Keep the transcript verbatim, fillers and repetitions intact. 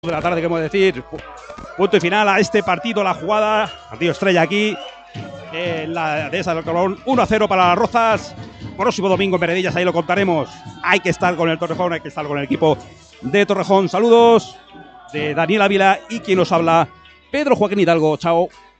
De la tarde, queremos decir, punto y final a este partido, la jugada, partido estrella aquí, en la dehesa del Colón, uno a cero para las Rozas. Próximo domingo en Veredillas, ahí lo contaremos. Hay que estar con el Torrejón, hay que estar con el equipo de Torrejón. Saludos de Daniel Ávila y quien nos habla, Pedro Joaquín Hidalgo. Chao.